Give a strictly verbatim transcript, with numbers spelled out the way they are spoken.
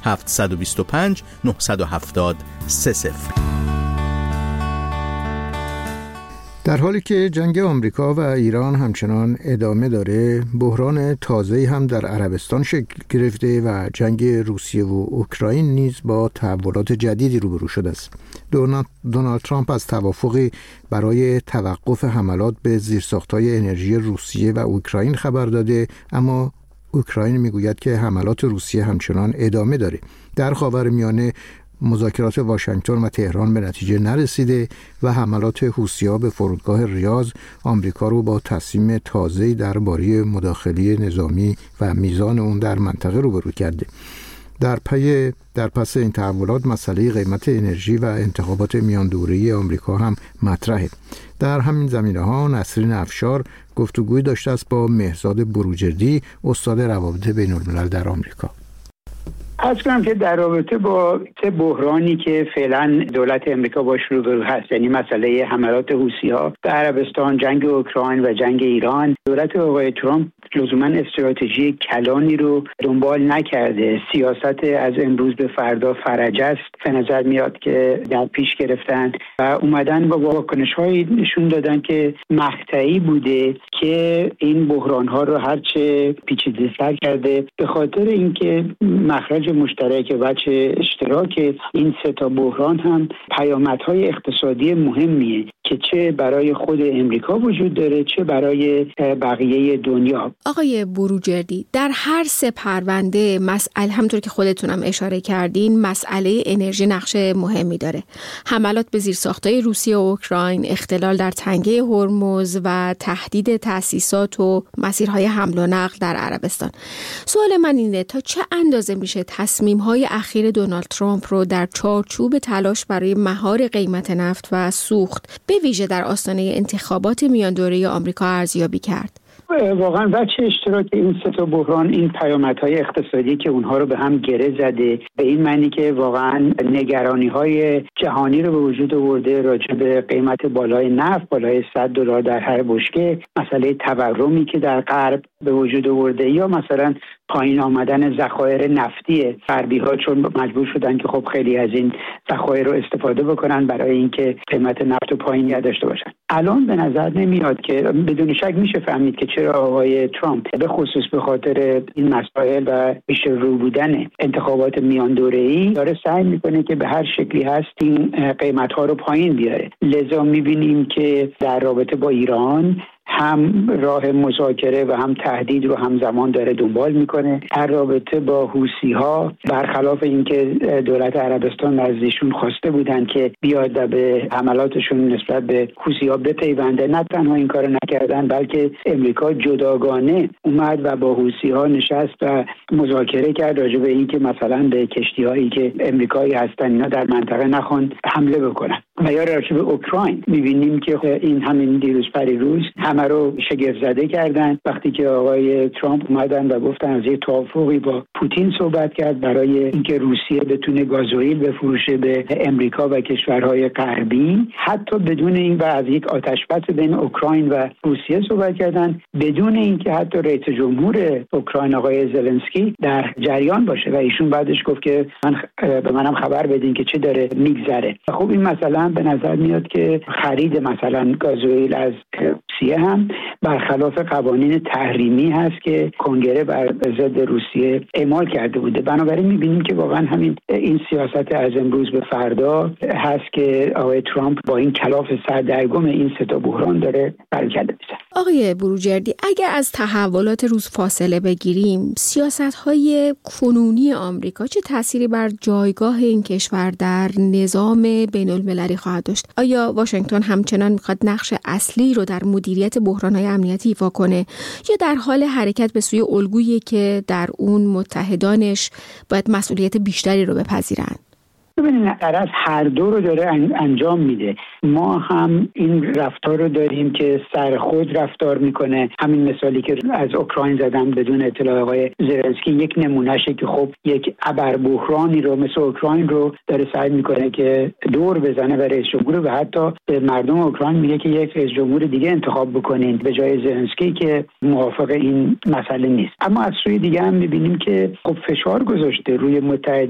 هفت دو پنج نه هفت صفر سه صفر. در حالی که جنگ آمریکا و ایران همچنان ادامه داره، بحران تازه‌ای هم در عربستان شکل گرفته و جنگ روسیه و اوکراین نیز با تحولات جدیدی روبرو شده است. دونالد ترامپ از توافقی برای توقف حملات به زیرساخت‌های انرژی روسیه و اوکراین خبر داده، اما اوکراین میگوید که حملات روسیه همچنان ادامه داره. در خاورمیانه مذاکرات واشنگتن و تهران به نتیجه نرسیده و حملات حوثی‌ها به فرودگاه ریاض آمریکا رو با تصمیم تازه‌ای درباره مداخله نظامی و میزان اون در منطقه روبرو کرده. در پی در پس این تحولات مسئله قیمت انرژی و انتخابات میان دوره‌ای آمریکا هم مطرحه. در همین زمینه‌ها نسرین افشار گفتگوی داشته است با مهرزاد بروجردی، استاد روابط بین‌الملل در آمریکا. از کنم که در رابطه با بحرانی که فعلا دولت امریکا باش روبرو هست، یعنی مسئله حملات حوثی‌ها در عربستان، جنگ اوکراین و جنگ ایران، دولت آقای ترامپ لزوما استراتژی کلانی رو دنبال نکرده. سیاست از امروز به فردا فرج است به نظر میاد که در پیش گرفتن و اومدن با واکنش‌هایی نشون دادن که مقطعی بوده که این بحران‌ها رو هرچه پیچیده‌تر کرده، به خاطر اینکه مخرج مشترک و بچه اشتراک این سه تا بحران هم پیامدهای اقتصادی مهمیه که چه برای خود امریکا وجود داره چه برای بقیه دنیا. آقای بروجردی، در هر سه پرونده مسئله همونطور که خودتونم اشاره کردین مسئله انرژی نقش مهمی داره. حملات به زیرساخت‌های روسیه و اوکراین، اختلال در تنگه هرمز و تهدید تأسیسات و مسیرهای حمل و نقل در عربستان. سوال من اینه تا چه اندازه میشه تصمیم‌های اخیر دونالد ترامپ رو در چارچوب تلاش برای مهار قیمت نفت و سوخت به ویژه در آستانه انتخابات میان دوره آمریکا ارزیابی کرد؟ واقعا بچه اشتراک این سه تا بحران این پیامدهای اقتصادی که اونها رو به هم گره زده، به این معنی که واقعا نگرانی‌های جهانی رو به وجود آورده راجع به قیمت بالای نفت، بالای صد دلار در هر بشکه، مسئله تورمی که در غرب به وجود آورده، یا مثلا پایین آمدن ذخایر نفتی غربی‌ها چون مجبور شدن که خب خیلی از این ذخایر رو استفاده بکنن برای اینکه قیمت نفت رو پایین نگه داشته باشن. الان به نظر نمیاد که بدون شک میشه فهمید که چرا آقای ترامپ به خصوص به خاطر این مسائل و پیش رو بودن انتخابات میان دوره‌ای داره سعی میکنه که به هر شکلی هست این قیمت‌ها رو پایین بیاره. لذا میبینیم که در رابطه با ایران هم راه مذاکره و هم تهدید رو همزمان داره دنبال میکنه. در رابطه با حوثی‌ها برخلاف اینکه دولت عربستان نزدیشون خواسته بودن که بیاد و به حملاتشون نسبت به حوثی‌ها بپیونده، نه تنها این کارو نکردن بلکه امریکا جداگانه اومد و با حوثی‌ها نشست و مذاکره کرد راجع به اینکه مثلا به کشتی‌هایی که امریکایی هستن اینا در منطقه نخوان حمله بکنن. و یا راجع به اوکراین می‌بینیم که این همین دیروز پریروز همه رو شگفت زده کردن وقتی که آقای ترامپ اومدن و گفتن از یک توافقی با پوتین صحبت کرد برای اینکه روسیه بتونه گازوئیل بفروشه به امریکا و کشورهای غربی، حتی بدون این و از یک آتشبس بین اوکراین و روسیه صحبت کردن بدون اینکه حتی رئیس جمهور اوکراین آقای زلنسکی در جریان باشه و ایشون بعدش گفت که من به منم خبر بدین که چه داره میگذره. خب این مثلا به نظر میاد که خرید مثلا گازوئیل از روسیه هم برخلاف قوانین تحریمی هست که کنگره بر ضد روسیه اعمال کرده بوده. بنابراین می‌بینیم که واقعا همین این سیاست از امروز به فردا هست که آقای ترامپ با این کلاف سردرگم این سه تا بحران داره برکرده میشه. آقای بروجردی، اگر از تحولات روز فاصله بگیریم، سیاست‌های کنونی آمریکا چه تأثیری بر جایگاه این کشور در نظام بین‌المللی خواهد داشت؟ آیا واشنگتن همچنان می‌خواد نقش اصلی رو در مدیریت بحران‌های امنیتی ایفا کنه یا در حال حرکت به سوی الگویی که در اون متحدانش باید مسئولیت بیشتری رو بپذیرن؟ ببینید طرف هر دو رو داره انجام میده. ما هم این رفتار رو داریم که سر خود رفتار میکنه. همین مثالی که از اوکراین زدم بدون اطلاع آقای زلنسکی یک نمونهشه که خب یک ابر بحرانی رو مثل اوکراین رو داره سعی میکنه که دور بزنه به رئیس جمهور و حتی به مردم اوکراین میگه که یک رئیس جمهور دیگه انتخاب بکنین به جای زلنسکی که موافق این مسئله نیست. اما از سوی دیگه هم میبینیم که خب فشار گذاشته روی متحد